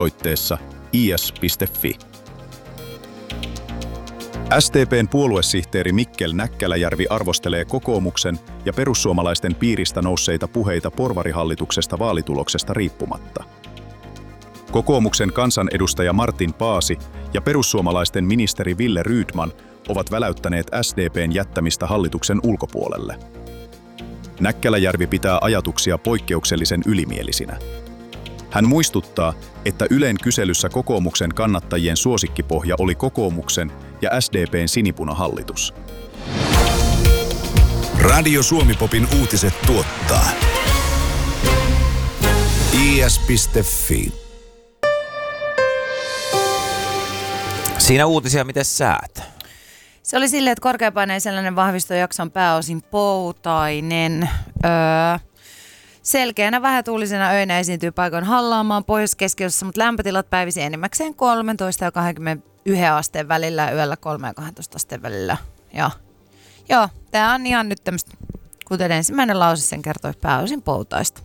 osoitteessa is.fi. SDP:n puoluesihteeri Mikkel Näkkäläjärvi arvostelee kokoomuksen ja perussuomalaisten piiristä nousseita puheita porvarihallituksesta vaalituloksesta riippumatta. Kokoomuksen kansanedustaja Martin Paasi ja perussuomalaisten ministeri Wille Rydman ovat väläyttäneet SDP:n jättämistä hallituksen ulkopuolelle. Näkkäläjärvi pitää ajatuksia poikkeuksellisen ylimielisinä. Hän muistuttaa, että Ylen kyselyssä kokoomuksen kannattajien suosikkipohja oli kokoomuksen ja SDP:n sinipunahallitus. Radio Suomi-popin uutiset tuottaa is.fi. Siinä uutisia, miten säät? Se oli silleen, että korkeapaineen sellainen vahvistojakso on pääosin poutainen. Selkeänä vähätuulisena öinä esiintyy paikoin Hallaamaan pohjois-keskiosassa, mutta lämpötilat päivisin enimmäkseen 13 ja 21 asteen välillä ja yöllä 3 ja 12 asteen välillä. Joo, tämä on ihan nyt tämmöistä, kuten ensimmäinen lause sen kertoi, pääosin poutaista.